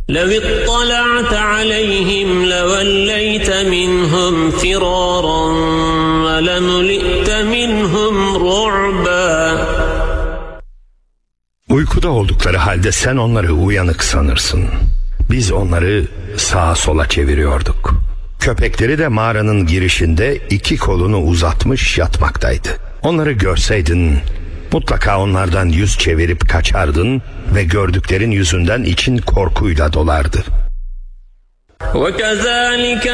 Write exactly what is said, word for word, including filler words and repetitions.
لو اطلعت عليهم لوليت منهم فرارا ولملئت منهم رعبا. Uykuda oldukları halde sen onları uyanık sanırsın. Biz onları sağa sola çeviriyorduk. Köpekleri de mağaranın girişinde iki kolunu uzatmış yatmaktaydı. Onları görseydin mutlaka onlardan yüz çevirip kaçardın ve gördüklerin yüzünden için korkuyla dolardı. وَكَذَٰلِكَ